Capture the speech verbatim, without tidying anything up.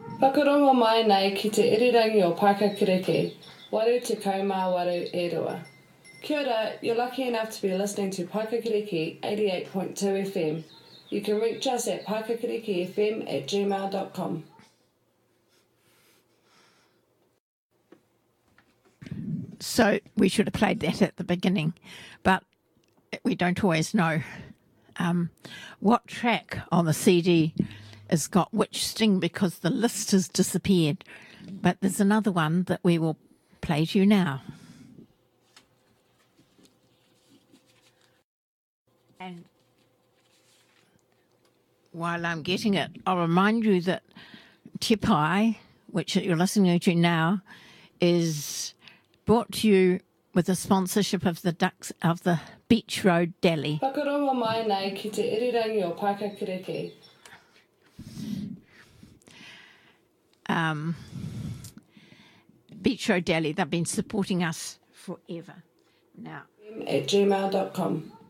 Whakarongo mai nei ki te irirangi o Pakakiriki, waru te kaumā waru e rua. Kia ora, you're lucky enough to be listening to Pakakiriki eighty-eight point two F M. You can reach us at pakakirikifm at gmail dot com. So we should have played that at the beginning, but we don't always know um, what track on the C D has got which sting because the list has disappeared. But there's another one that we will play to you now. And while I'm getting it, I'll remind you that Te Pai, which you're listening to now, is brought to you with the sponsorship of the Ducks of the Beach Road Deli. Whakarongo mai nei ki te irirangi o Pakakiriki. Um, Beach Road Deli, they've been supporting us forever. Now, at gmail dot com.